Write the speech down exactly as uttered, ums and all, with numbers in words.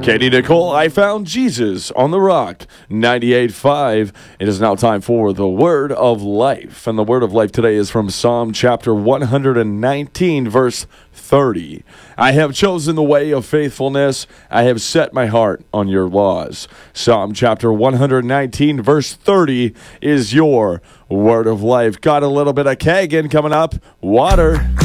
Katie Nicole, I found Jesus on the rock, ninety-eight point five. It is now time for the Word of Life. And the Word of Life today is from Psalm chapter one hundred nineteen, verse thirty. I have chosen the way of faithfulness. I have set my heart on your laws. Psalm chapter one hundred nineteen, verse thirty is your Word of Life. Got a little bit of Kagan coming up. Water.